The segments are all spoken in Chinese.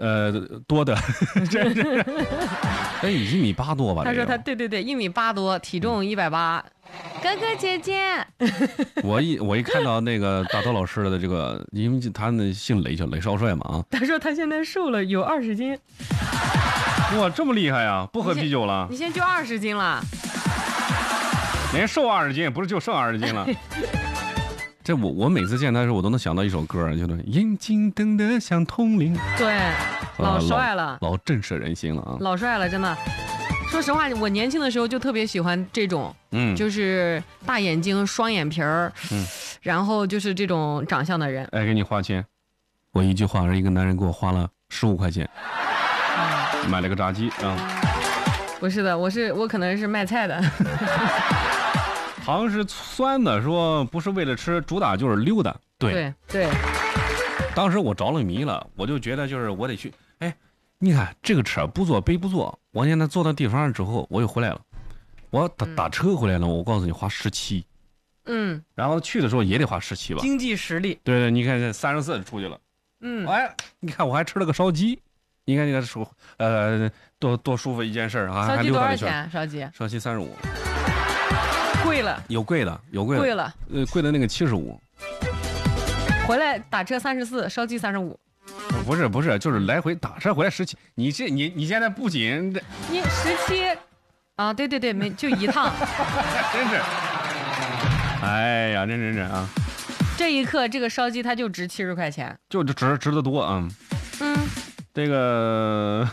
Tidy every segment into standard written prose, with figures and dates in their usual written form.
多的，真是。哎，1.8米多吧？ 他说他对1.8米多，体重180。哥哥姐姐， 我一看到那个大头老师的这个，因为他那姓雷，叫雷少帅嘛啊。 他说他现在瘦了有20斤。 哇，这么厉害呀！不喝啤酒了？ 你现在就20斤了。 连瘦20斤，不是就剩20斤了。这我每次见他的时候，我都能想到一首歌，就是眼睛瞪得像铜铃。 对，老帅了， 老震慑人心了啊！ 老帅了，真的。说实话，我年轻的时候就特别喜欢这种，就是大眼睛、双眼皮儿，然后就是这种长相的人。 哎，给你花钱，我一句话，一个男人给我花了15块钱，买了个炸鸡啊。 不是的，我可能是卖菜的。 好像是酸的，说不是为了吃，主打就是溜达。对。当时我着了迷了，我就觉得就是我得去。哎，你看这个车不坐背不坐，我现在坐到地方上之后，我又回来了。我打车回来了，我告诉你花17。然后去的时候也得花17吧。 经济实力。 对，你看这34出去了。哎，你看我还吃了个烧鸡。你看这个多舒服一件事啊！ 烧鸡多少钱？烧鸡 35。 贵了， 有贵的， 贵了， 贵的那个75， 回来打车34，烧鸡35。 不是，就是来回打车回来17。你现在不仅你17啊，对，没就一趟， 真是，哎呀，真啊！ 这一刻这个烧鸡它就值70块钱， 就值得多啊。这个，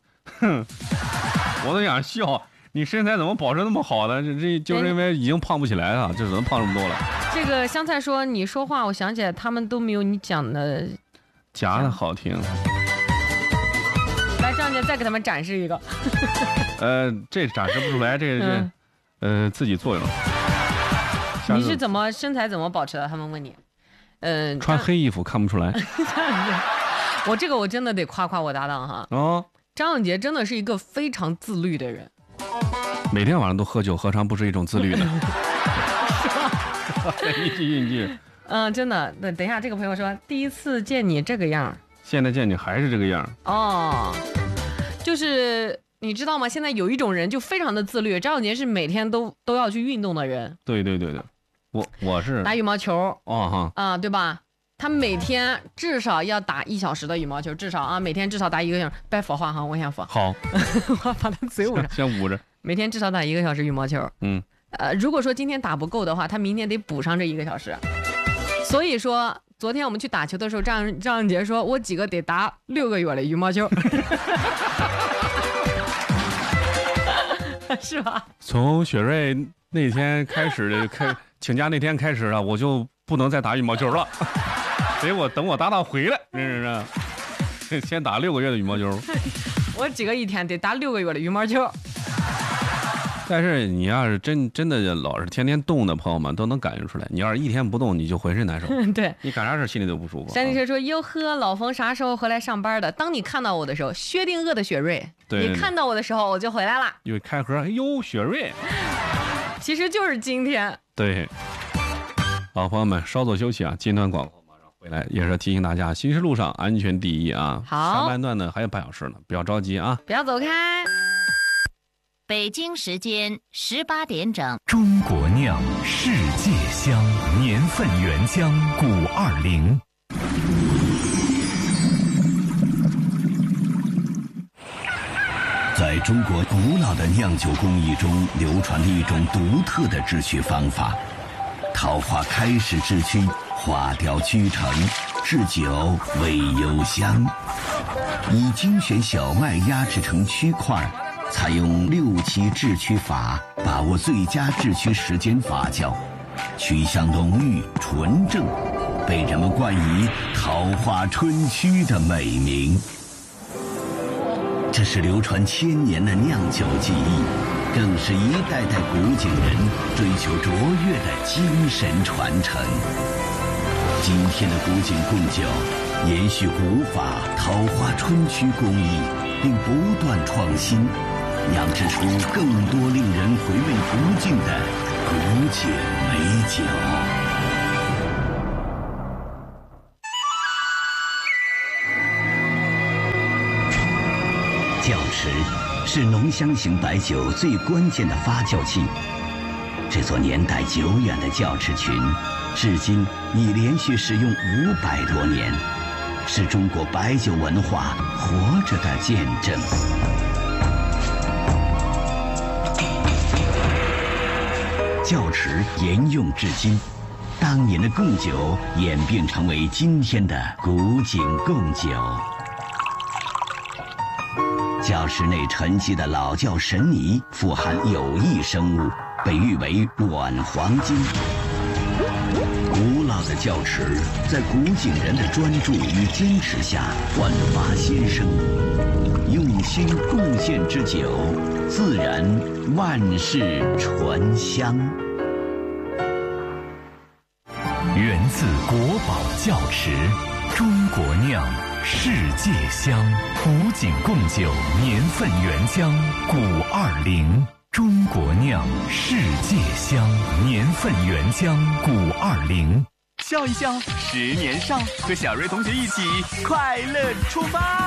我都想笑。你身材怎么保持那么好的？这就是因为已经胖不起来了，就只能胖这么多了。 这个香菜说你说话，我想起来他们都没有你讲的夹的好听。 来，张姐再给他们展示一个。 这展示不出来，自己作用。 你是怎么身材怎么保持的？他们问你。 穿黑衣服看不出来。 我真的得夸夸我搭档哈。张永杰真的是一个非常自律的人。 每天晚上都喝酒，何尝不是一种自律呢？ 是吧？ 你继续。 真的。等一下，这个朋友说第一次见你这个样， 现在见你还是这个样。 就是你知道吗？现在有一种人就非常的自律，张永杰是每天都要去运动的人。 对，我是打羽毛球。对吧？他每天至少要打1小时的羽毛球，至少啊，每天至少打1个小时。别说话哈，我先说。 好， 我把他嘴捂上， 先捂着。 每天至少打1个小时羽毛球。如果说今天打不够的话，他明天得补上这1个小时。所以说，昨天我们去打球的时候，张永杰说，我几个得打6个月的羽毛球，是吧？ 从雪瑞那天开始的请假那天开始了，我就不能再打羽毛球了。所以我等我搭档回来，先打6个月的羽毛球。 我几个一天得打6个月的羽毛球。 但是你要是真的老是天天动的朋友们都能感觉出来，你要是一天不动，你就浑身难受。 对， 你干啥事心里都不舒服。 山地车说：“哟呵，老冯啥时候回来上班的？当你看到我的时候，薛定谔的雪瑞。 对， 你看到我的时候，我就回来了。 又开盒，哎呦，雪瑞， 其实就是今天。 对，好朋友们，稍作休息啊，近段广告马上回来，也是提醒大家，行驶路上安全第一啊。 好， 下半段呢还有半小时呢，不要着急啊， 不要走开。” 北京时间18点整， 中国酿，世界香，年份原浆520。在中国古老的酿酒工艺中，流传着一种独特的制曲方法。桃花开始制曲，花雕曲成，制酒为幽香。以精选小麦压制成曲块，采用6期制曲法，把握最佳制曲时间发酵，曲香浓郁纯正，被人们冠以桃花春曲的美名。这是流传1000年的酿酒技艺，更是一代代古井人追求卓越的精神传承。今天的古井贡酒延续古法桃花春曲工艺，并不断创新，酿制出更多令人回味不尽的古井美酒。 窖池是浓香型白酒最关键的发酵器。这座年代久远的窖池群，至今已连续使用500多年，是中国白酒文化活着的见证。窖池沿用至今，当年的贡酒演变成为今天的古井贡酒。窖池内沉积的老窖神泥富含有益生物，被誉为软黄金。古老的窖池在古井人的专注与坚持下焕发新生，用心贡献之酒，自然万世醇香。 源自国宝窖池，中国酿，世界香。古井贡酒年份原浆920，中国酿，世界香，年份原浆920。 笑一笑，10年少，和小瑞同学一起快乐出发。